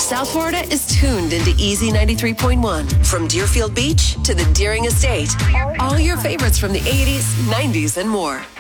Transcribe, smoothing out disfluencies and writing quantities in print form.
South Florida is tuned into Easy 93.1. From Deerfield Beach to the Deering Estate. All your favorites from the 80s, 90s, and more.